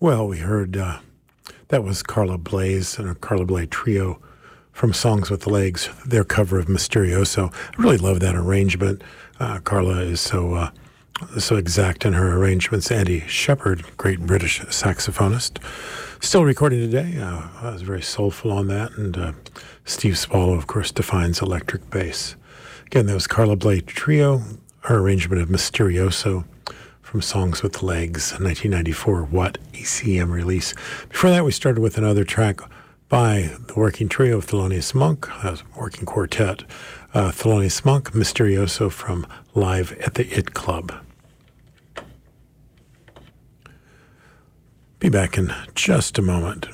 Well, we heard that was Carla Bley's and her Carla Bley Trio from Songs with the Legs, their cover of Mysterioso. I really love that arrangement. Carla is so exact in her arrangements. Andy Shepherd, great British saxophonist, still recording today. I was very soulful on that. And Steve Swallow, of course, defines electric bass. Again, that was Carla Bley Trio, her arrangement of Mysterioso from Songs with the Legs, 1994 What ECM release. Before that, we started with another track by the working trio of Thelonious Monk, working quartet, Thelonious Monk, Mysterioso from Live at the It Club. Be back in just a moment.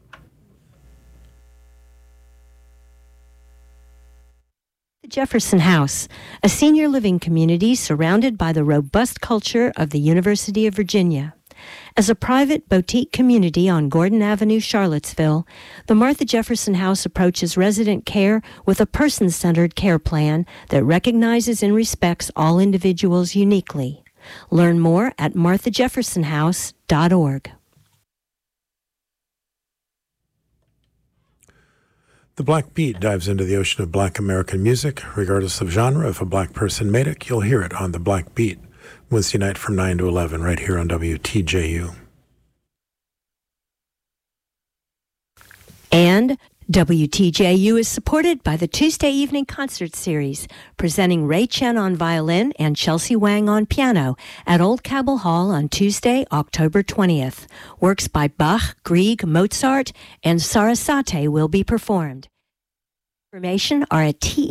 The Jefferson House, a senior living community surrounded by the robust culture of the University of Virginia. As a private boutique community on Gordon Avenue, Charlottesville, the Martha Jefferson House approaches resident care with a person-centered care plan that recognizes and respects all individuals uniquely. Learn more at marthajeffersonhouse.org. The Black Beat dives into the ocean of Black American music. Regardless of genre, if a Black person made it, you'll hear it on The Black Beat, Wednesday night from 9 to 11, right here on WTJU. And WTJU is supported by the Tuesday Evening Concert Series, presenting Ray Chen on violin and Chelsea Wang on piano at Old Cabell Hall on Tuesday, October 20th. Works by Bach, Grieg, Mozart, and Sarasate will be performed. Information are at